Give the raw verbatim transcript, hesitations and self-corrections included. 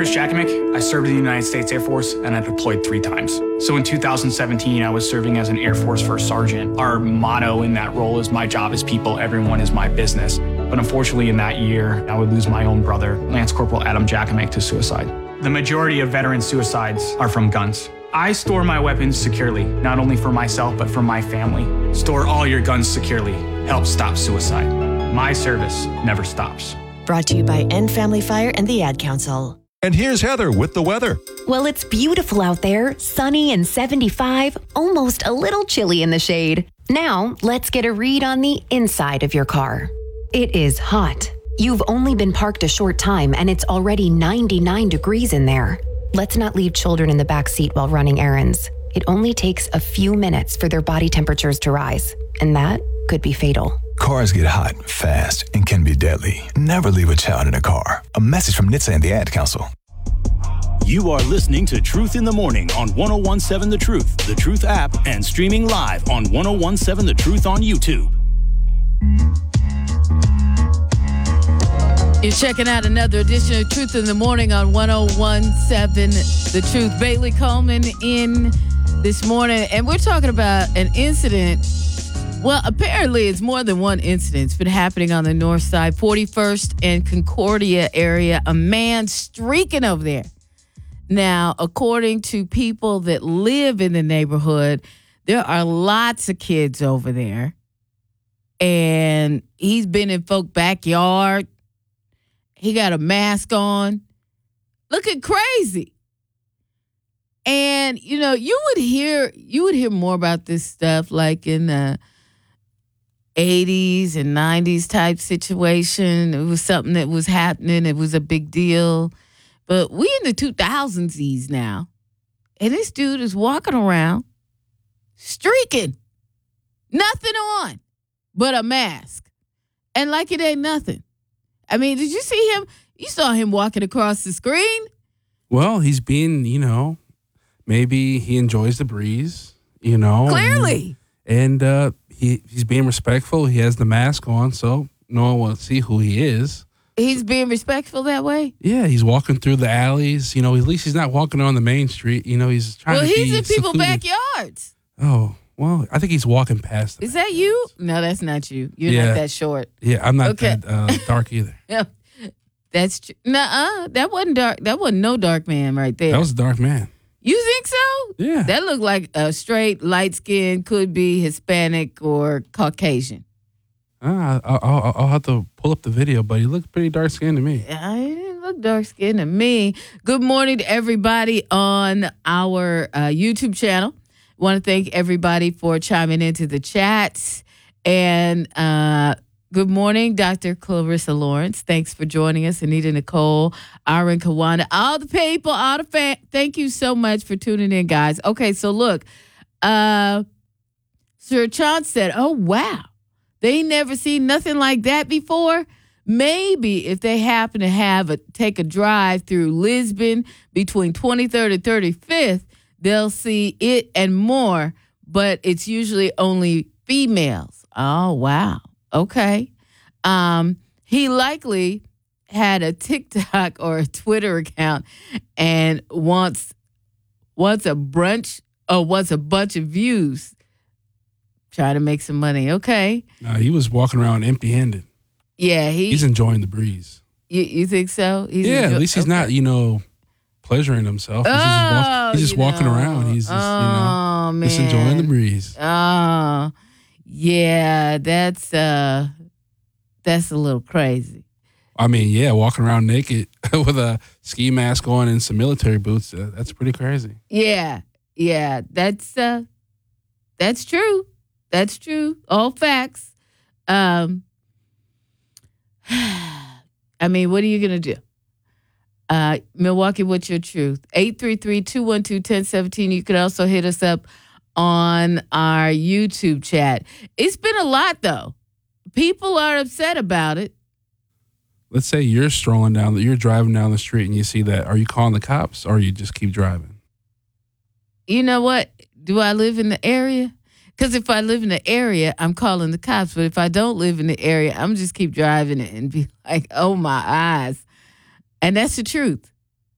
Chris Jakimick. I served in the United States Air Force, and I deployed three times. So in two thousand seventeen, I was serving as an Air Force First Sergeant. Our motto in that role is, my job is people, everyone is my business. But unfortunately, in that year, I would lose my own brother, Lance Corporal Adam Jakimick, to suicide. The majority of veteran suicides are from guns. I store my weapons securely, not only for myself, but for my family. Store all your guns securely. Help stop suicide. My service never stops. Brought to you by End Family Fire and the Ad Council. And here's Heather with the weather. Well, it's beautiful out there, sunny and seventy-five, almost a little chilly in the shade. Now, let's get a read on the inside of your car. It is hot. You've only been parked a short time and it's already ninety-nine degrees in there. Let's not leave children in the back seat while running errands. It only takes a few minutes for their body temperatures to rise, and that could be fatal. Cars get hot, fast, and can be deadly. Never leave a child in a car. A message from N H T S A and the Ad Council. You are listening to Truth in the Morning on one oh one seven The Truth, The Truth app, and streaming live on one oh one seven The Truth on YouTube. You're checking out another edition of Truth in the Morning on one oh one seven The Truth. Bailey Coleman in this morning, and we're talking about an incident. Well, apparently it's more than one incident. It's been happening on the north side, forty-first and Concordia area. A man streaking over there. Now, according to people that live in the neighborhood, there are lots of kids over there. And he's been in folk backyard. He got a mask on. Looking crazy. And, you know, you would hear you would hear more about this stuff like in the eighties and nineties type situation. It was something that was happening. It was a big deal. But we in the two thousands now. And this dude is walking around streaking. Nothing on but a mask. And like it ain't nothing. I mean, did you see him? You saw him walking across the screen? Well, he's being, you know, maybe he enjoys the breeze, you know. Clearly. And, and uh, he, he's being respectful. He has the mask on, so no one will see who he is. He's being respectful that way? Yeah, he's walking through the alleys. You know, at least he's not walking on the main street. You know, he's trying well, to be Well, he's in people's secluded. backyards. Oh, well, I think he's walking past them. Is that you? No, that's not you. You're Yeah. not that short. Yeah, I'm not Okay. that uh, dark either. Yeah, that's true. Nuh-uh. That wasn't dark. That wasn't no dark man right there. That was a dark man. You think so? Yeah. That looked like a straight, light skin, could be Hispanic or Caucasian. Uh, I'll, I'll, I'll have to pull up the video, but he looked pretty dark skinned to me. I didn't look dark skinned to me. Good morning to everybody on our uh, YouTube channel. Want to thank everybody for chiming into the chats. And uh, good morning, Doctor Clarissa Lawrence. Thanks for joining us. Anita Nicole, Aaron Kawanda, all the people, all the fans. Thank you so much for tuning in, guys. Okay, so look, uh, Sir Chance said, oh, wow. They never seen nothing like that before. Maybe if they happen to have a take a drive through Lisbon between twenty-third and thirty-fifth, they'll see it and more. But it's usually only females. Oh, wow. Okay. Um, he likely had a TikTok or a Twitter account and wants wants a brunch or wants a bunch of views. Try to make some money. Okay. Uh, he was walking around empty handed. Yeah, he, he's enjoying the breeze. You, you think so? He's yeah, enjoy- at least he's okay. not, you know, pleasuring himself. He's oh, just, walk- he's just you walking know. around. He's just, oh, you know, man. just enjoying the breeze. Oh, yeah, that's uh, that's a little crazy. I mean, yeah, walking around naked with a ski mask on and some military boots, uh, that's pretty crazy. Yeah, yeah, that's uh, that's true. That's true. All facts. Um, I mean, what are you going to do? Uh, Milwaukee, what's your truth? eight three three, two one two, one zero one seven. You can also hit us up on our YouTube chat. It's been a lot, though. People are upset about it. Let's say you're strolling down, you're driving down the street and you see that. Are you calling the cops or you just keep driving? You know what? Do I live in the area? Because if I live in the area, I'm calling the cops. But if I don't live in the area, I'm just keep driving it and be like, oh, my eyes. And that's the truth.